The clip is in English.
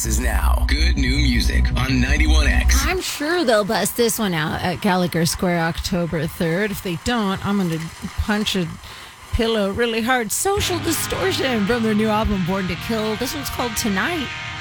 This is now Good New Music on 91X. I'm sure they'll bust this one out at Gallagher Square October 3rd. If they don't, I'm going to punch a pillow really hard. Social Distortion from their new album, Born to Kill. This one's called Tonight.